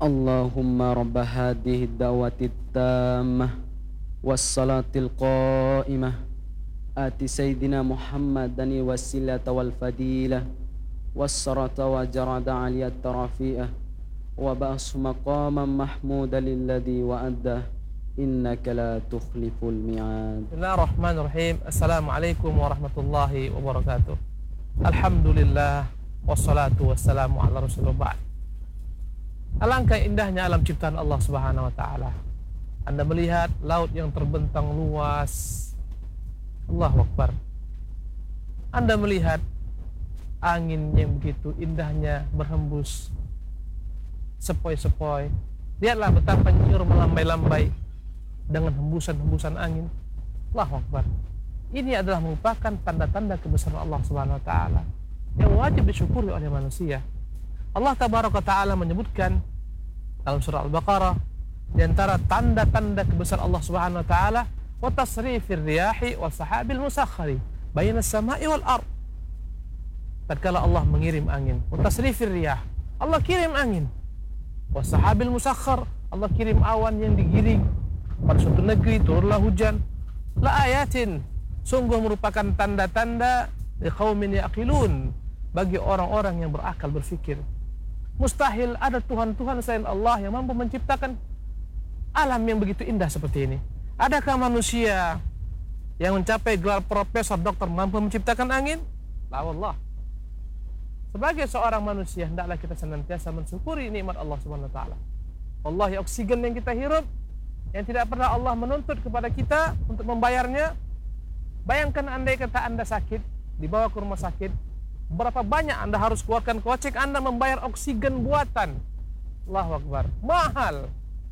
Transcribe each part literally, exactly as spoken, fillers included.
اللهم رب هذه الدعوة التامة والصلاة القائمة آت سيدنا محمدا الوسيلة والفضيلة والصلاة وجرد علي الترفيئة وبأس مقاما محمودا للذي وأده إنك لا تخلف الميعاد. بسم الله الرحمن الرحيم. Assalamualaikum warahmatullahi wabarakatuh. Alhamdulillah wassalatu wassalamu ala rasulullah. Alangkah indahnya alam ciptaan Allah Subhanahu wa taala. Anda melihat laut yang terbentang luas. Allahu Akbar. Anda melihat angin yang begitu indahnya berhembus sepoi-sepoi. Lihatlah betapa nyiur melambai-lambai dengan hembusan-hembusan angin. Allahu Akbar. Ini adalah merupakan tanda-tanda kebesaran Allah Subhanahu wa taala yang wajib disyukuri oleh manusia. Allah Tabaraka Ta'ala menyebutkan dalam surah Al-Baqarah di antara tanda-tanda kebesaran Allah Subhanahu wa taala wa tasrifir riyahi wa sahabil musakhkhari bainas sama'i wal ard. Tatkala Allah mengirim angin, wa tasrifir riyah, Allah kirim angin. Wa sahabil musakhkhar, Allah kirim awan yang digiring. Pada suatu negeri turunlah hujan. La ayatin, sungguh merupakan tanda-tanda liqaumin yaqilun, bagi orang-orang yang berakal berfikir. Mustahil ada Tuhan-Tuhan selain Allah yang mampu menciptakan alam yang begitu indah seperti ini. Adakah manusia yang mencapai gelar profesor, doktor mampu menciptakan angin? La wallah. Sebagai seorang manusia, hendaklah kita senantiasa mensyukuri nikmat Allah Subhanahu wa taala. Wallahi, oksigen yang kita hirup yang tidak pernah Allah menuntut kepada kita untuk membayarnya. Bayangkan andai kata Anda sakit, dibawa ke rumah sakit, berapa banyak Anda harus keluarkan kocek Anda membayar oksigen buatan. Allahu Akbar, mahal.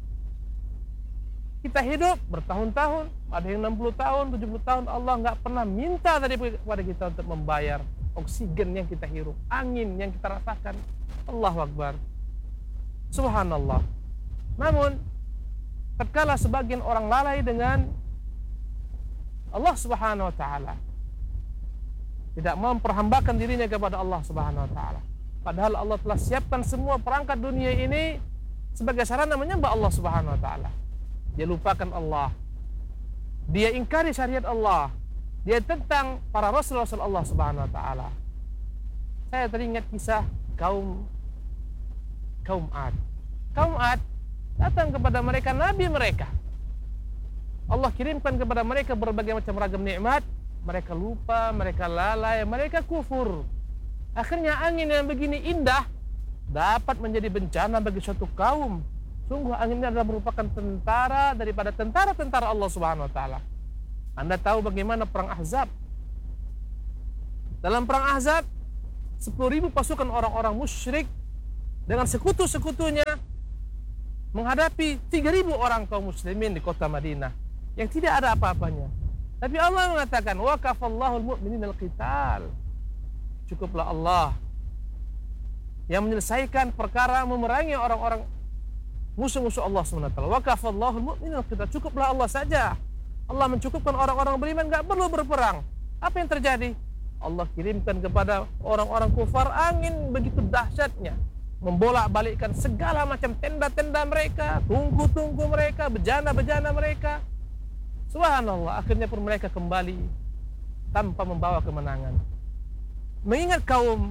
Kita hidup bertahun-tahun, ada yang enam puluh tahun, tujuh puluh tahun, Allah nggak pernah minta daripada kita untuk membayar oksigen yang kita hirup, angin yang kita rasakan. Allahu Akbar, subhanallah. Namun tatkala sebagian orang lalai dengan Allah Subhanahu wa taala, tidak memperhambakan dirinya kepada Allah Subhanahu wa taala, padahal Allah telah siapkan semua perangkat dunia ini sebagai sarana menyembah Allah Subhanahu wa taala. Dia lupakan Allah, dia ingkari syariat Allah, dia tentang para rasul-rasul Allah Subhanahu wa taala. Saya teringat kisah kaum kaum Ad. Kaum Ad datang kepada mereka nabi mereka. Allah kirimkan kepada mereka berbagai macam ragam nikmat. Mereka lupa, mereka lalai, mereka kufur. Akhirnya angin yang begini indah dapat menjadi bencana bagi suatu kaum. Sungguh angin ini adalah merupakan tentara daripada tentara-tentara Allah Subhanahu wa taala. Anda tahu bagaimana perang Ahzab? Dalam perang Ahzab, sepuluh ribu pasukan orang-orang musyrik dengan sekutu-sekutunya menghadapi tiga ribu orang kaum muslimin di kota Madinah yang tidak ada apa-apanya. Tapi Allah mengatakan, wa kafallahu al-mu'minina al-qital. Cukuplah Allah yang menyelesaikan perkara memerangi orang-orang musuh-musuh Allah subhanahu wa taala. Wa kafallahu al-mu'minina al-qital. Cukuplah Allah saja. Allah mencukupkan orang-orang beriman, enggak perlu berperang. Apa yang terjadi? Allah kirimkan kepada orang-orang kufar angin begitu dahsyatnya, membolak-balikkan segala macam tenda-tenda mereka, tunggu-tunggu mereka, bejana-bejana mereka. Subhanallah, akhirnya pun mereka kembali tanpa membawa kemenangan. Mengingat kaum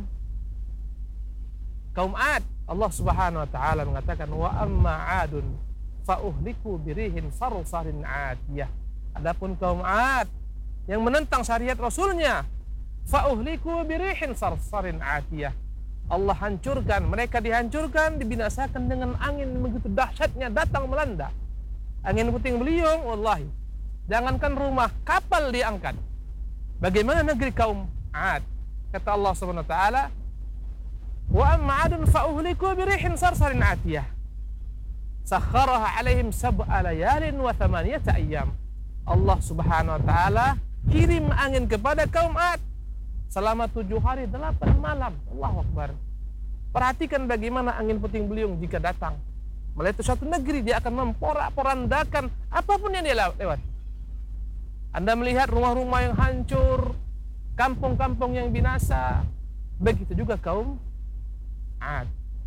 kaum Ad, Allah Subhanahu wa taala mengatakan, wa amma adun fa uhliku birihin sarsarin atiyah. Adapun kaum Ad yang menentang syariat Rasulnya, fa uhliku birihin sarsarin atiyah. Allah hancurkan, mereka dihancurkan, dibinasakan dengan angin begitu dahsyatnya datang melanda. Angin puting beliung, wallahi. Jangankan rumah, kapal diangkat. Bagaimana negeri kaum Ad? Kata Allah Subhanahu wa taala, wa amma 'adun fa uhliku birihin sarsarin atiyah. Sakharaha 'alaihim sab'a layalin wa thamaniyata ayyam. Allah Subhanahu wa taala kirim angin kepada kaum Ad selama tujuh hari delapan malam. Allahu Akbar. Perhatikan bagaimana angin puting beliung jika datang melewati suatu negeri, dia akan memporak-porandakan apapun yang dia lewat. Anda melihat rumah-rumah yang hancur, kampung-kampung yang binasa. Begitu juga kaum Ad.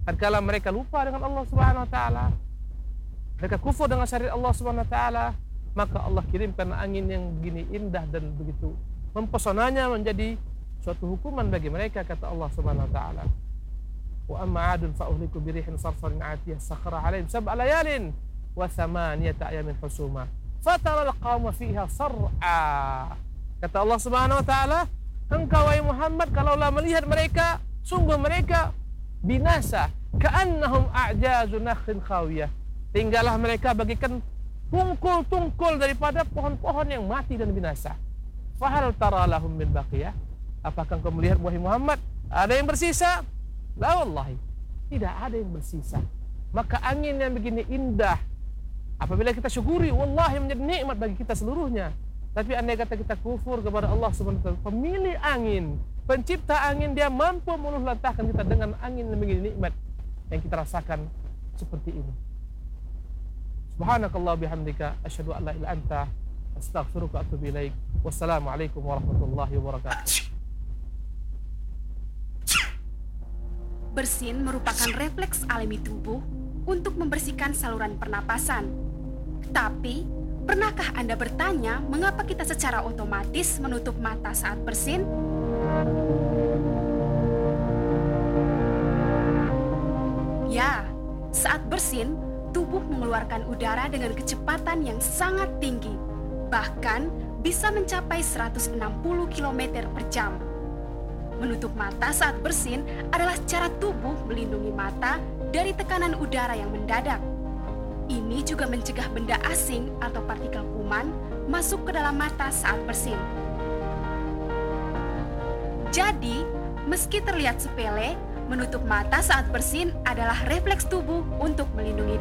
tatkala mereka lupa dengan Allah Subhanahu wa taala, mereka kufur dengan syariat Allah Subhanahu wa taala, maka Allah kirimkan angin yang begini indah dan begitu mempesonanya menjadi suatu hukuman bagi mereka, kata Allah Subhanahu wa taala. Wa amma 'adun fa uhliku bi rihin sarsarin 'atiyah sakhara 'alaihim sab'a layalin wa thamaniyata ayamin husuma fatara al-qauma fiha sar'a. Kata Allah Subhanahu wa taala, engkau wahai Muhammad kalaulah melihat mereka, sungguh mereka binasa, ka'annahum a'jazu nakhlin khawiyah. Tinggallah mereka bagikan tungkul-tungkul daripada pohon-pohon yang mati dan binasa. Fahal tara lahum min baqiyah? Apakah engkau melihat wahai Muhammad ada yang bersisa? La wallahi, tidak ada yang bersisa. Maka angin yang begini indah, apabila kita syukuri, wallahi menjadi nikmat bagi kita seluruhnya. Tapi andai kata kita kufur kepada Allah Subhanahu wa taala, pemilik angin, pencipta angin, dia mampu meluluhlantahkan kita dengan angin yang begini nikmat yang kita rasakan seperti ini. Subhanakallah bihamdika asyhadu an la ilaha illa anta astaghfiruka wa atubu ilaik. Wassalamualaikum warahmatullahi wabarakatuh. Bersin merupakan refleks alami tubuh untuk membersihkan saluran pernapasan. Tapi, pernahkah Anda bertanya mengapa kita secara otomatis menutup mata saat bersin? Ya, saat bersin, tubuh mengeluarkan udara dengan kecepatan yang sangat tinggi, bahkan bisa mencapai seratus enam puluh kilometer per jam. Menutup mata saat bersin adalah cara tubuh melindungi mata dari tekanan udara yang mendadak. Ini juga mencegah benda asing atau partikel kuman masuk ke dalam mata saat bersin. Jadi, meski terlihat sepele, menutup mata saat bersin adalah refleks tubuh untuk melindungi